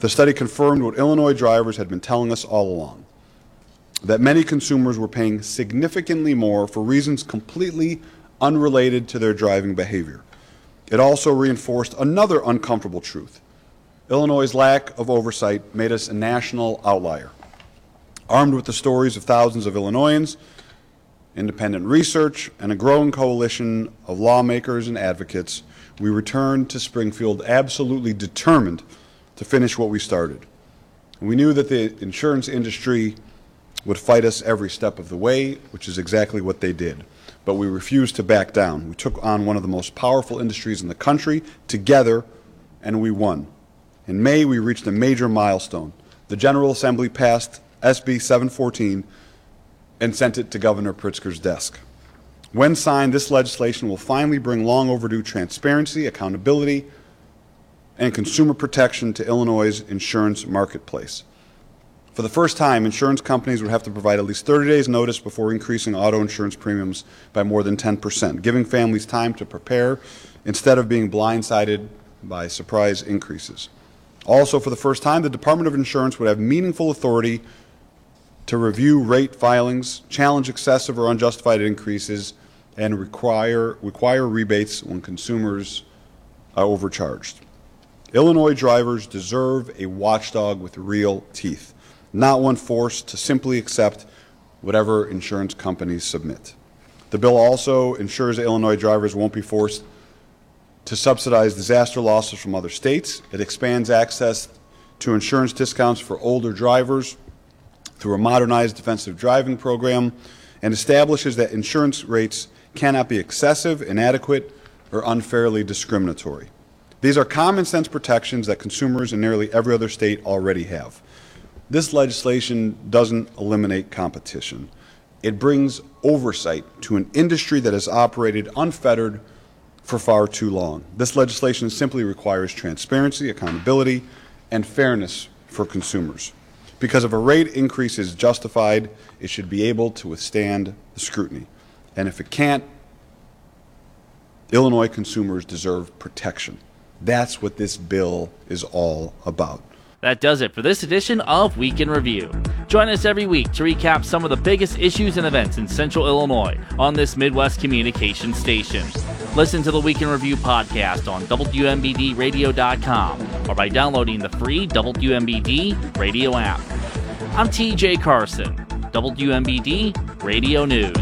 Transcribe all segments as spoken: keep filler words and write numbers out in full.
The study confirmed what Illinois drivers had been telling us all along, that many consumers were paying significantly more for reasons completely unrelated to their driving behavior. It also reinforced another uncomfortable truth. Illinois' lack of oversight made us a national outlier. Armed with the stories of thousands of Illinoisans, independent research, and a growing coalition of lawmakers and advocates, we returned to Springfield absolutely determined to finish what we started. We knew that the insurance industry would fight us every step of the way, which is exactly what they did. But we refused to back down. We took on one of the most powerful industries in the country together, and we won. In May, we reached a major milestone. The General Assembly passed S B seven fourteen and sent it to Governor Pritzker's desk. When signed, this legislation will finally bring long overdue transparency, accountability, and consumer protection to Illinois' insurance marketplace. For the first time, insurance companies would have to provide at least thirty days notice before increasing auto insurance premiums by more than ten percent, giving families time to prepare instead of being blindsided by surprise increases. Also, for the first time, the Department of Insurance would have meaningful authority to review rate filings, challenge excessive or unjustified increases, and require, require rebates when consumers are overcharged. Illinois drivers deserve a watchdog with real teeth, not one forced to simply accept whatever insurance companies submit. The bill also ensures that Illinois drivers won't be forced to subsidize disaster losses from other states. It expands access to insurance discounts for older drivers through a modernized defensive driving program, and establishes that insurance rates cannot be excessive, inadequate, or unfairly discriminatory. These are common sense protections that consumers in nearly every other state already have. This legislation doesn't eliminate competition. It brings oversight to an industry that has operated unfettered for far too long. This legislation simply requires transparency, accountability, and fairness for consumers. Because if a rate increase is justified, it should be able to withstand the scrutiny. And if it can't, Illinois consumers deserve protection. That's what this bill is all about. That does it for this edition of Week in Review. Join us every week to recap some of the biggest issues and events in Central Illinois on this Midwest communication station. Listen to the Week in Review podcast on W M B D radio dot com or by downloading the free W M B D radio app. I'm T J Carson, W M B D Radio News.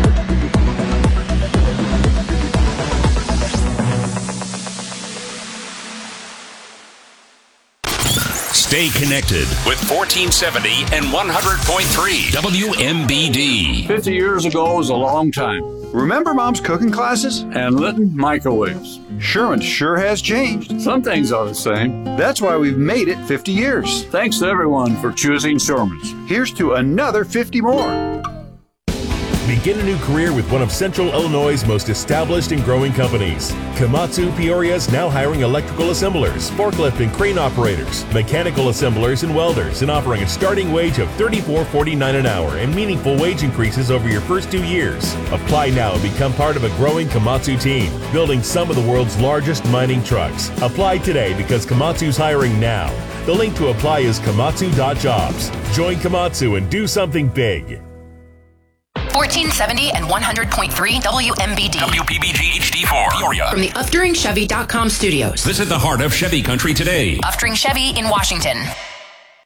Stay connected with fourteen seventy and one hundred point three W M B D. fifty years ago was a long time. Remember Mom's cooking classes? And Litton microwaves. Sherwin sure has changed. Some things are the same. That's why we've made it fifty years. Thanks to everyone for choosing Sherman's. Here's to another fifty more. Begin a new career with one of Central Illinois' most established and growing companies. Komatsu Peoria is now hiring electrical assemblers, forklift and crane operators, mechanical assemblers and welders, and offering a starting wage of thirty-four forty-nine an hour and meaningful wage increases over your first two years. Apply now and become part of a growing Komatsu team, building some of the world's largest mining trucks. Apply today because Komatsu's hiring now. The link to apply is komatsu dot jobs. Join Komatsu and do something big. fourteen seventy and one hundred point three W M B D. W P B G H D four. Peoria. From the Uftring Chevy dot com studios. Visit the heart of Chevy country today. Uftring Chevy in Washington.